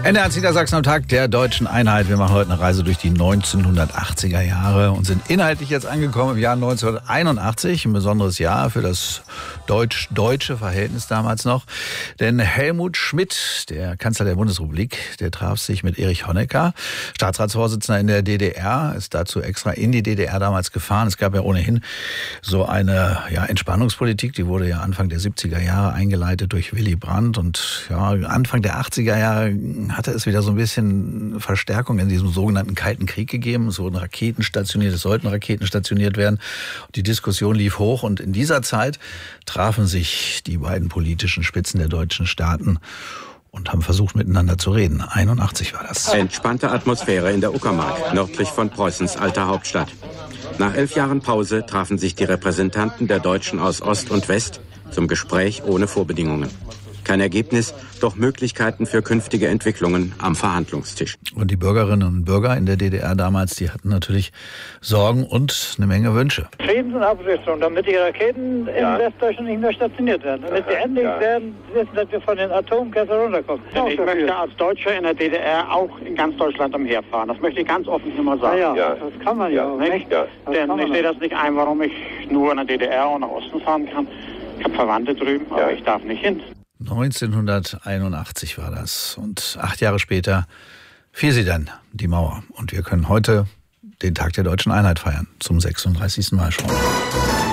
NDR Niedersachsen am Tag der deutschen Einheit. Wir machen heute eine Reise durch die 1980er Jahre und sind inhaltlich jetzt angekommen im Jahr 1981. Ein besonderes Jahr für das deutsch-deutsche Verhältnis damals noch. Denn Helmut Schmidt, der Kanzler der Bundesrepublik, der traf sich mit Erich Honecker, Staatsratsvorsitzender in der DDR, ist dazu extra in die DDR damals gefahren. Es gab ja ohnehin so eine Entspannungspolitik, die wurde ja Anfang der 70er Jahre eingeleitet durch Willy Brandt. Und Anfang der 80er Jahre hatte es wieder so ein bisschen Verstärkung in diesem sogenannten Kalten Krieg gegeben. Es wurden Raketen stationiert, es sollten Raketen stationiert werden. Die Diskussion lief hoch und in dieser Zeit trafen sich die beiden politischen Spitzen der deutschen Staaten und haben versucht, miteinander zu reden. 81 war das. Entspannte Atmosphäre in der Uckermark, nördlich von Preußens alter Hauptstadt. Nach 11 Jahren Pause trafen sich die Repräsentanten der Deutschen aus Ost und West zum Gespräch ohne Vorbedingungen. Kein Ergebnis, doch Möglichkeiten für künftige Entwicklungen am Verhandlungstisch. Und die Bürgerinnen und Bürger in der DDR damals, die hatten natürlich Sorgen und eine Menge Wünsche. Friedens- und Abrüstung, damit die Raketen in Westdeutschland nicht mehr stationiert werden. Damit wir endlich werden, wissen, dass wir von den Atomkesseln runterkommen. Ich möchte als Deutscher in der DDR auch in ganz Deutschland umherfahren. Das möchte ich ganz offen immer sagen. Ja, das kann man ja auch nicht. Denn ich sehe das nicht ein, warum ich nur in der DDR und nach Osten fahren kann. Ich habe Verwandte drüben, aber ich darf nicht hin. 1981 war das. Und 8 Jahre später fiel sie dann, die Mauer. Und wir können heute den Tag der deutschen Einheit feiern, zum 36. Mal schon.